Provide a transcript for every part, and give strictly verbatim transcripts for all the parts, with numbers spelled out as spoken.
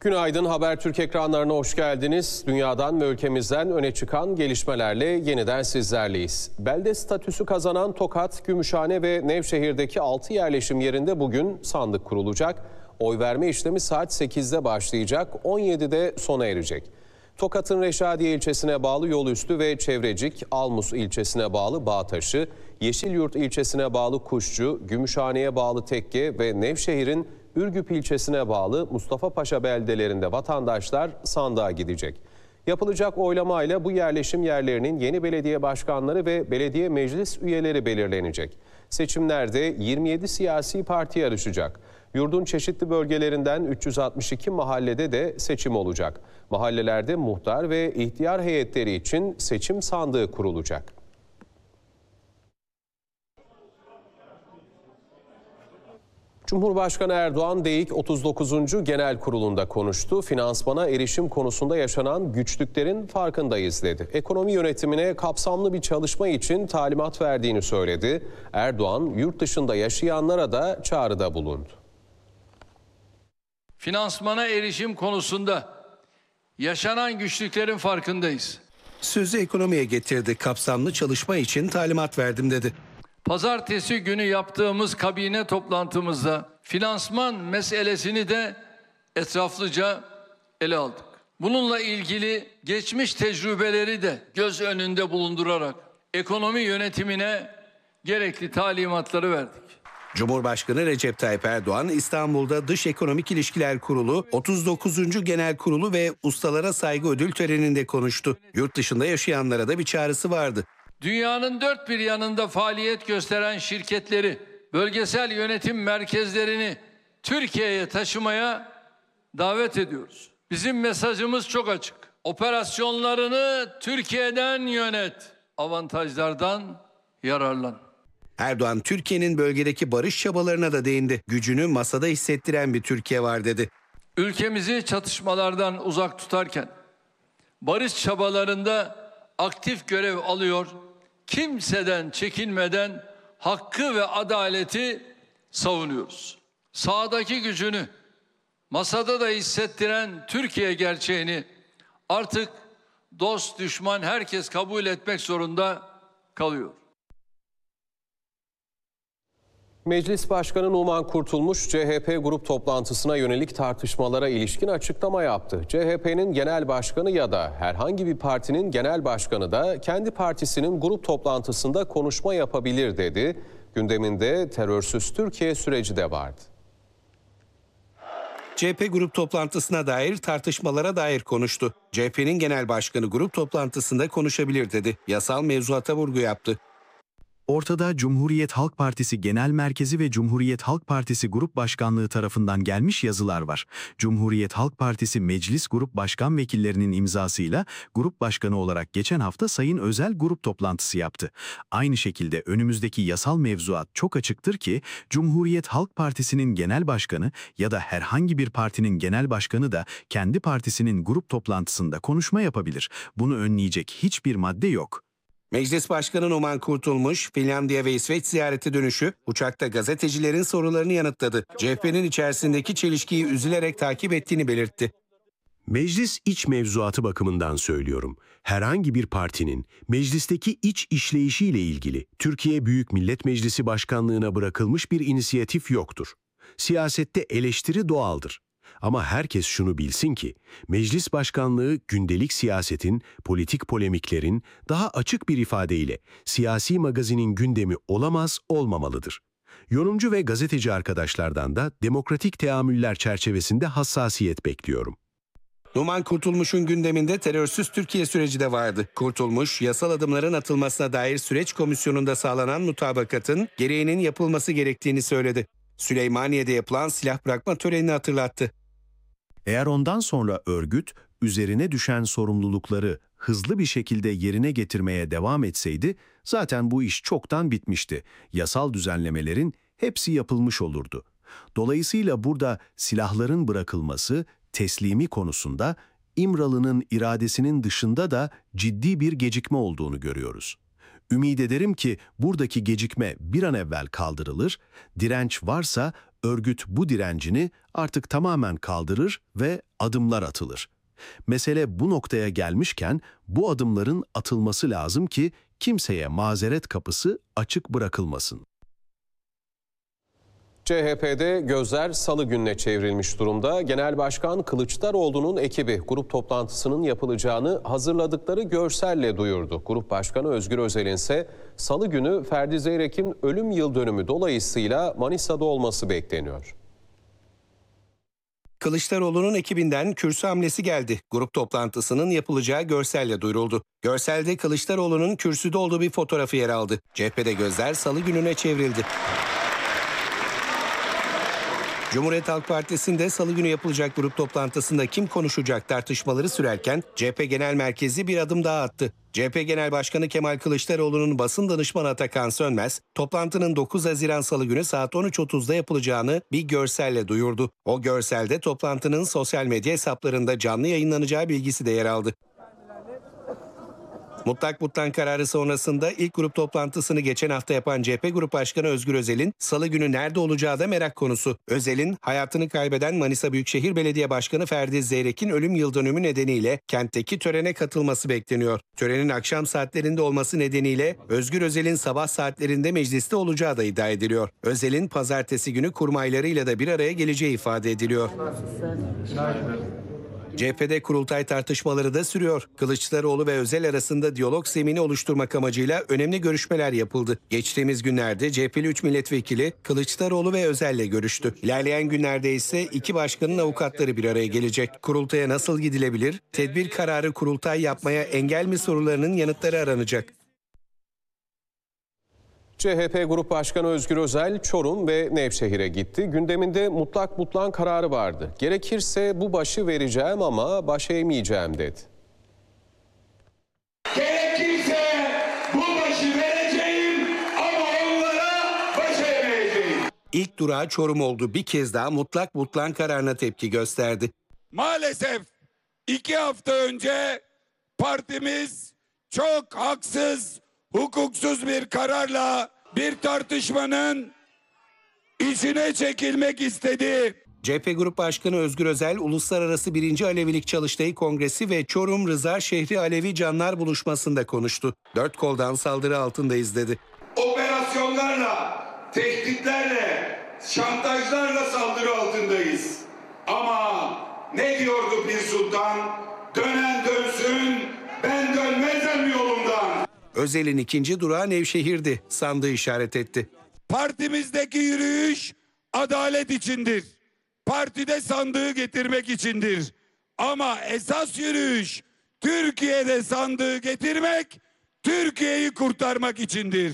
Günaydın, Habertürk ekranlarına hoş geldiniz. Dünyadan ve ülkemizden öne çıkan gelişmelerle yeniden sizlerleyiz. Belde statüsü kazanan Tokat, Gümüşhane ve Nevşehir'deki altı yerleşim yerinde bugün sandık kurulacak. Oy verme işlemi saat sekizde başlayacak, on yedide sona erecek. Tokat'ın Reşadiye ilçesine bağlı Yolüstü ve Çevrecik, Almus ilçesine bağlı Bağtaşı, Yeşilyurt ilçesine bağlı Kuşçu, Gümüşhane'ye bağlı Tekke ve Nevşehir'in Ürgüp ilçesine bağlı Mustafa'paşa beldelerinde vatandaşlar sandığa gidecek. Yapılacak oylamayla bu yerleşim yerlerinin yeni belediye başkanları ve belediye meclis üyeleri belirlenecek. Seçimlerde yirmi yedi siyasi parti yarışacak. Yurdun çeşitli bölgelerinden üç yüz altmış iki mahallede de seçim olacak. Mahallelerde muhtar ve ihtiyar heyetleri için seçim sandığı kurulacak. Cumhurbaşkanı Erdoğan, DEİK otuz dokuzuncu Genel Kurulu'nda konuştu. Finansmana erişim konusunda yaşanan güçlüklerin farkındayız dedi. Ekonomi yönetimine kapsamlı bir çalışma için talimat verdiğini söyledi. Erdoğan, yurt dışında yaşayanlara da çağrıda bulundu. Finansmana erişim konusunda yaşanan güçlüklerin farkındayız. Sözü ekonomiye getirdi. Kapsamlı çalışma için talimat verdim dedi. Pazartesi günü yaptığımız kabine toplantımızda finansman meselesini de etraflıca ele aldık. Bununla ilgili geçmiş tecrübeleri de göz önünde bulundurarak ekonomi yönetimine gerekli talimatları verdik. Cumhurbaşkanı Recep Tayyip Erdoğan, İstanbul'da Dış Ekonomik İlişkiler Kurulu, otuz dokuzuncu Genel Kurulu ve Ustalara Saygı Ödül töreninde konuştu. Yurt dışında yaşayanlara da bir çağrısı vardı. Dünyanın dört bir yanında faaliyet gösteren şirketleri, bölgesel yönetim merkezlerini Türkiye'ye taşımaya davet ediyoruz. Bizim mesajımız çok açık. Operasyonlarını Türkiye'den yönet, avantajlardan yararlan. Erdoğan, Türkiye'nin bölgedeki barış çabalarına da değindi. Gücünü masada hissettiren bir Türkiye var dedi. Ülkemizi çatışmalardan uzak tutarken barış çabalarında aktif görev alıyor, kimseden çekinmeden hakkı ve adaleti savunuyoruz. Sahadaki gücünü masada da hissettiren Türkiye gerçeğini artık dost düşman herkes kabul etmek zorunda kalıyor. Meclis Başkanı Numan Kurtulmuş, C H P grup toplantısına yönelik tartışmalara ilişkin açıklama yaptı. C H P'nin genel başkanı ya da herhangi bir partinin genel başkanı da kendi partisinin grup toplantısında konuşma yapabilir dedi. Gündeminde terörsüz Türkiye süreci de vardı. C H P grup toplantısına dair tartışmalara dair konuştu. C H P'nin genel başkanı grup toplantısında konuşabilir dedi. Yasal mevzuata vurgu yaptı. Ortada Cumhuriyet Halk Partisi Genel Merkezi ve Cumhuriyet Halk Partisi Grup Başkanlığı tarafından gelmiş yazılar var. Cumhuriyet Halk Partisi Meclis Grup Başkan Vekillerinin imzasıyla Grup Başkanı olarak geçen hafta Sayın Özel grup toplantısı yaptı. Aynı şekilde önümüzdeki yasal mevzuat çok açıktır ki Cumhuriyet Halk Partisi'nin genel başkanı ya da herhangi bir partinin genel başkanı da kendi partisinin grup toplantısında konuşma yapabilir. Bunu önleyecek hiçbir madde yok. Meclis Başkanı Numan Kurtulmuş, Finlandiya ve İsveç ziyareti dönüşü uçakta gazetecilerin sorularını yanıtladı. C H P'nin içerisindeki çelişkiyi üzülerek takip ettiğini belirtti. Meclis iç mevzuatı bakımından söylüyorum. Herhangi bir partinin meclisteki iç işleyişiyle ilgili Türkiye Büyük Millet Meclisi Başkanlığına bırakılmış bir inisiyatif yoktur. Siyasette eleştiri doğaldır. Ama herkes şunu bilsin ki, meclis başkanlığı gündelik siyasetin, politik polemiklerin daha açık bir ifadeyle siyasi magazinin gündemi olamaz, olmamalıdır. Yorumcu ve gazeteci arkadaşlardan da demokratik teamüller çerçevesinde hassasiyet bekliyorum. Numan Kurtulmuş'un gündeminde terörsüz Türkiye süreci de vardı. Kurtulmuş, yasal adımların atılmasına dair süreç komisyonunda sağlanan mutabakatın gereğinin yapılması gerektiğini söyledi. Süleymaniye'de yapılan silah bırakma törenini hatırlattı. Eğer ondan sonra örgüt, üzerine düşen sorumlulukları hızlı bir şekilde yerine getirmeye devam etseydi, zaten bu iş çoktan bitmişti. Yasal düzenlemelerin hepsi yapılmış olurdu. Dolayısıyla burada silahların bırakılması, teslimi konusunda İmralı'nın iradesinin dışında da ciddi bir gecikme olduğunu görüyoruz. Ümid ederim ki buradaki gecikme bir an evvel kaldırılır, direnç varsa Örgüt bu direncini artık tamamen kaldırır ve adımlar atılır. Mesele bu noktaya gelmişken bu adımların atılması lazım ki kimseye mazeret kapısı açık bırakılmasın. C H P'de gözler salı gününe çevrilmiş durumda. Genel Başkan Kılıçdaroğlu'nun ekibi grup toplantısının yapılacağını hazırladıkları görselle duyurdu. Grup Başkanı Özgür Özel'in ise salı günü Ferdi Zeyrek'in ölüm yıl dönümü dolayısıyla Manisa'da olması bekleniyor. Kılıçdaroğlu'nun ekibinden kürsü hamlesi geldi. Grup toplantısının yapılacağı görselle duyuruldu. Görselde Kılıçdaroğlu'nun kürsüde olduğu bir fotoğrafı yer aldı. C H P'de gözler salı gününe çevrildi. Cumhuriyet Halk Partisi'nde salı günü yapılacak grup toplantısında kim konuşacak tartışmaları sürerken C H P Genel Merkezi bir adım daha attı. C H P Genel Başkanı Kemal Kılıçdaroğlu'nun basın danışmanı Atakan Sönmez, toplantının dokuz Haziran Salı günü saat on üç otuzda yapılacağını bir görselle duyurdu. O görselde toplantının sosyal medya hesaplarında canlı yayınlanacağı bilgisi de yer aldı. Mutlak Mutlan kararı sonrasında ilk grup toplantısını geçen hafta yapan C H P Grup Başkanı Özgür Özel'in salı günü nerede olacağı da merak konusu. Özel'in hayatını kaybeden Manisa Büyükşehir Belediye Başkanı Ferdi Zeyrek'in ölüm yıldönümü nedeniyle kentteki törene katılması bekleniyor. Törenin akşam saatlerinde olması nedeniyle Özgür Özel'in sabah saatlerinde mecliste olacağı da iddia ediliyor. Özel'in pazartesi günü kurmaylarıyla da bir araya geleceği ifade ediliyor. C H P'de kurultay tartışmaları da sürüyor. Kılıçdaroğlu ve Özel arasında diyalog zemini oluşturmak amacıyla önemli görüşmeler yapıldı. Geçtiğimiz günlerde C H P'li üç milletvekili Kılıçdaroğlu ve Özel'le görüştü. İlerleyen günlerde ise iki başkanın avukatları bir araya gelecek. Kurultaya nasıl gidilebilir? Tedbir kararı kurultay yapmaya engel mi sorularının yanıtları aranacak. C H P Grup Başkanı Özgür Özel, Çorum ve Nevşehir'e gitti. Gündeminde mutlak mutlan kararı vardı. Gerekirse bu başı vereceğim ama baş eğmeyeceğim dedi. Gerekirse bu başı vereceğim ama onlara baş eğmeyeceğim. İlk durağı Çorum oldu. Bir kez daha mutlak mutlan kararına tepki gösterdi. Maalesef iki hafta önce partimiz çok haksız, hukuksuz bir kararla bir tartışmanın içine çekilmek istedi. C H P Grup Başkanı Özgür Özel, Uluslararası birinci Alevilik Çalıştay Kongresi ve Çorum Rıza Şehri Alevi Canlar Buluşması'nda konuştu. Dört koldan saldırı altındayız dedi. Operasyonlarla, tehditlerle, şantajlarla saldırı altındayız. Ama ne diyordu Pir Sultan? Dönen dönsün, ben dönmezsem yolumdan. Özel'in ikinci durağı Nevşehir'di. Sandığı işaret etti. Partimizdeki yürüyüş adalet içindir. Partide sandığı getirmek içindir. Ama esas yürüyüş Türkiye'de sandığı getirmek, Türkiye'yi kurtarmak içindir.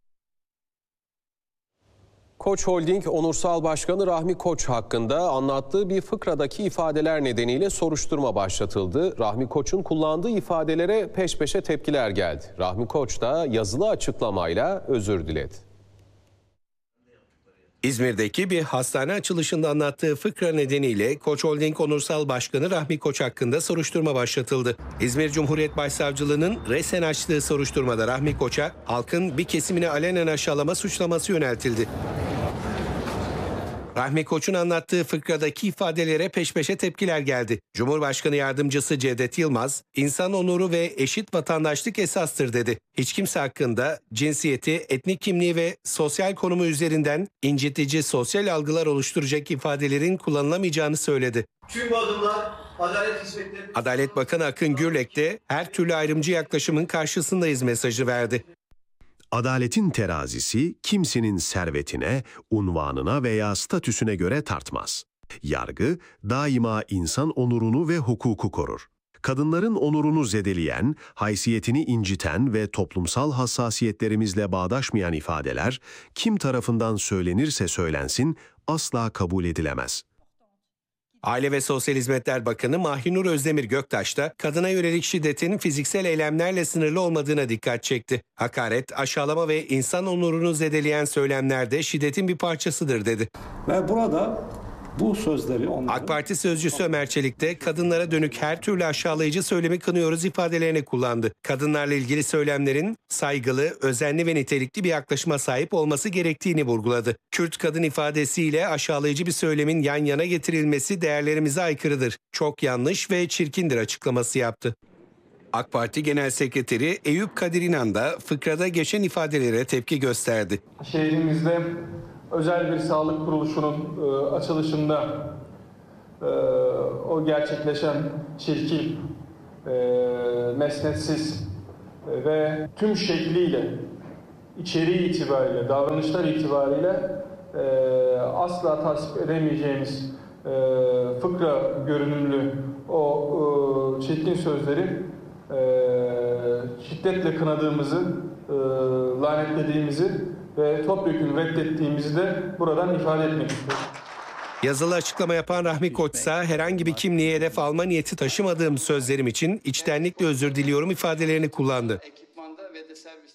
Koç Holding Onursal Başkanı Rahmi Koç hakkında anlattığı bir fıkradaki ifadeler nedeniyle soruşturma başlatıldı. Rahmi Koç'un kullandığı ifadelere peş peşe tepkiler geldi. Rahmi Koç da yazılı açıklamayla özür diledi. İzmir'deki bir hastane açılışında anlattığı fıkra nedeniyle Koç Holding Onursal Başkanı Rahmi Koç hakkında soruşturma başlatıldı. İzmir Cumhuriyet Başsavcılığı'nın resen açtığı soruşturmada Rahmi Koç'a halkın bir kesimini alenen aşağılama suçlaması yöneltildi. Rahmi Koç'un anlattığı fıkradaki ifadelere peş peşe tepkiler geldi. Cumhurbaşkanı Yardımcısı Cevdet Yılmaz, insan onuru ve eşit vatandaşlık esastır dedi. Hiç kimse hakkında cinsiyeti, etnik kimliği ve sosyal konumu üzerinden incitici sosyal algılar oluşturacak ifadelerin kullanılamayacağını söyledi. Tüm bu adımlar adalet hizmetleri... Adalet Bakanı Akın Gürlek de her türlü ayrımcı yaklaşımın karşısındayız mesajı verdi. Adaletin terazisi kimsenin servetine, unvanına veya statüsüne göre tartmaz. Yargı daima insan onurunu ve hukuku korur. Kadınların onurunu zedeleyen, haysiyetini inciten ve toplumsal hassasiyetlerimizle bağdaşmayan ifadeler kim tarafından söylenirse söylensin asla kabul edilemez. Aile ve Sosyal Hizmetler Bakanı Mahinur Özdemir Göktaş da kadına yönelik şiddetin fiziksel eylemlerle sınırlı olmadığına dikkat çekti. Hakaret, aşağılama ve insan onurunu zedeleyen söylemler de şiddetin bir parçasıdır dedi. Ve burada Bu sözleri onların... AK Parti sözcüsü Ömer Çelik de kadınlara dönük her türlü aşağılayıcı söylemi kınıyoruz ifadelerini kullandı. Kadınlarla ilgili söylemlerin saygılı, özenli ve nitelikli bir yaklaşıma sahip olması gerektiğini vurguladı. Kürt kadın ifadesiyle aşağılayıcı bir söylemin yan yana getirilmesi değerlerimize aykırıdır. Çok yanlış ve çirkindir açıklaması yaptı. AK Parti Genel Sekreteri Eyüp Kadir İnan da fıkrada geçen ifadelere tepki gösterdi. Şehrimizde özel bir sağlık kuruluşunun e, açılışında e, o gerçekleşen çirkin, e, mesnetsiz e, ve tüm şekliyle, içeriği itibariyle, davranışlar itibariyle e, asla tasvip edemeyeceğimiz e, fıkra görünümlü o e, çirkin sözleri e, şiddetle kınadığımızı, e, lanetlediğimizi ve topyekun reddettiğimizi de buradan ifade etmek istiyorum. Yazılı açıklama yapan Rahmi Koçsa herhangi bir kimliğe hedef alma niyeti taşımadığım sözlerim için içtenlikle özür diliyorum ifadelerini kullandı.